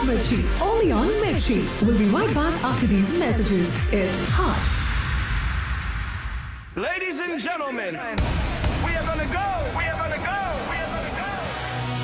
Mirchi. Only on Mirchi. We'll be right back after these messages. It's hot. Ladies and gentlemen, we are gonna go.